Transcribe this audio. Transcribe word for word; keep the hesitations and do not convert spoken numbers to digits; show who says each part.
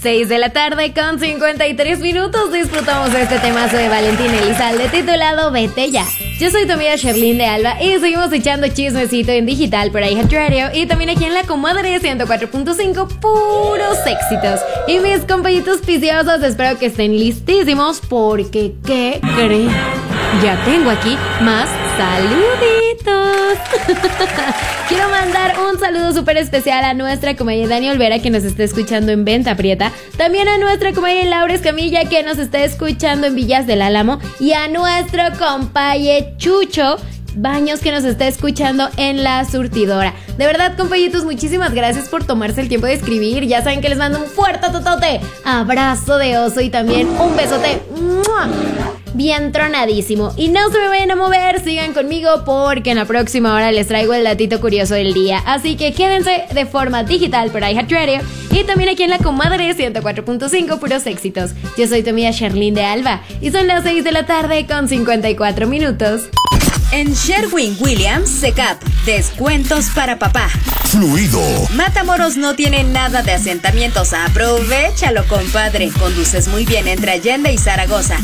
Speaker 1: seis de la tarde con cincuenta y tres minutos disfrutamos de este temazo de Valentín Elizalde titulado Vete Ya. Yo soy tu amiga Sherlyn de Alba y seguimos echando chismecito en digital por iHeart Radio y también aquí en la Comadre ciento cuatro punto cinco, puros éxitos. Y mis compañitos piciosos, espero que estén listísimos porque ¿qué creen? Ya tengo aquí más saluditos. Quiero mandar un saludo súper especial a nuestra comadre Dani Olvera, que nos está escuchando en Venta Prieta. También a nuestra comadre Laura Escamilla, que nos está escuchando en Villas del Álamo. Y a nuestro compaye Chucho Baños, que nos está escuchando en La Surtidora. De verdad, compañitos, muchísimas gracias por tomarse el tiempo de escribir. Ya saben que les mando un fuerte totote abrazo de oso y también un besote ¡mua! Bien tronadísimo. Y no se me vayan a mover, sigan conmigo porque en la próxima hora les traigo el datito curioso del día. Así que quédense de forma digital por iHeart Radio y también aquí en la Comadre ciento cuatro punto cinco, puros éxitos. Yo soy tu amiga Sherlyn de Alba y son las seis de la tarde con cincuenta y cuatro minutos.
Speaker 2: En Sherwin-Williams Secap, descuentos para papá.
Speaker 3: Fluido.
Speaker 2: Matamoros no tiene nada de asentamientos. Aprovechalo, compadre. Conduces muy bien entre Allende y Zaragoza.